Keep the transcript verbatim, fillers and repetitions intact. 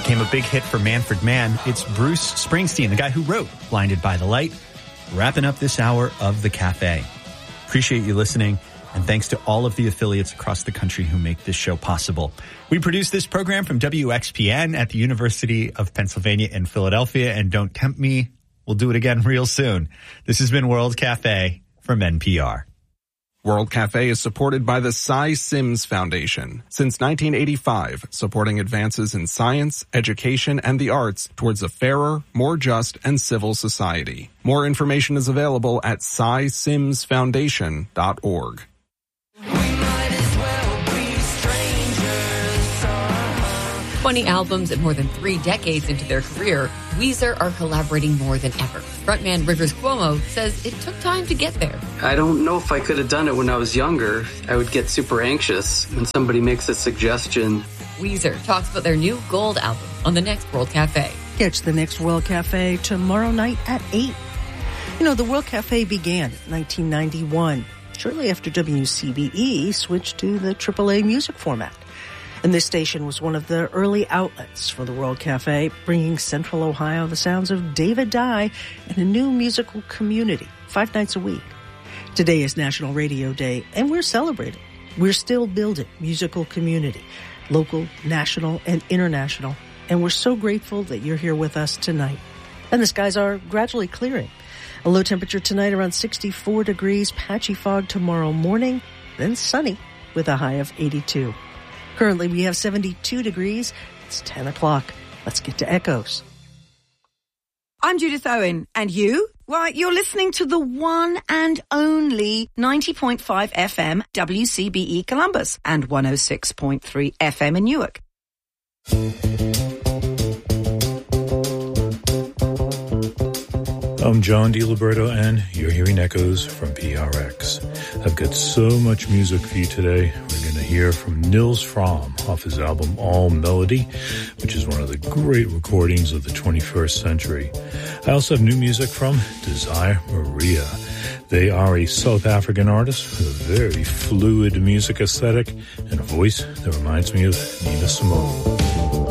became a big hit for Manfred Mann. It's Bruce Springsteen, the guy who wrote Blinded by the Light, wrapping up this hour of The Cafe. Appreciate you listening, and thanks to all of the affiliates across the country who make this show possible. We produce this program from W X P N at the University of Pennsylvania in Philadelphia, and don't tempt me, we'll do it again real soon. This has been World Cafe from N P R. World Cafe is supported by the Cy Sims Foundation since nineteen eighty-five, supporting advances in science, education, and the arts towards a fairer, more just, and civil society. More information is available at cy sims foundation dot org. twenty albums and more than three decades into their career, Weezer are collaborating more than ever. Frontman Rivers Cuomo says it took time to get there. I don't know if I could have done it when I was younger. I would get super anxious when somebody makes a suggestion. Weezer talks about their new Gold album on the next World Cafe. Catch the next World Cafe tomorrow night at eight. You know, the World Cafe began in nineteen ninety-one, shortly after W C B E switched to the triple A music format. And this station was one of the early outlets for the World Cafe, bringing Central Ohio the sounds of David Dye and a new musical community, five nights a week. Today is National Radio Day, and we're celebrating. We're still building musical community, local, national, and international. And we're so grateful that you're here with us tonight. And the skies are gradually clearing. A low temperature tonight around sixty-four degrees, patchy fog tomorrow morning, then sunny with a high of eighty-two. Currently, we have seventy-two degrees. It's ten o'clock. Let's get to Echoes. I'm Judith Owen. And you? Well, you're listening to the one and only ninety point five F M W C B E Columbus and one oh six point three F M in Newark. I'm John DiLiberto, and you're hearing Echoes from P R X. I've got so much music for you today. We're going to hear from Nils Frahm off his album All Melody, which is one of the great recordings of the twenty-first century. I also have new music from Desire Maria. They are a South African artist with a very fluid music aesthetic and a voice that reminds me of Nina Simone.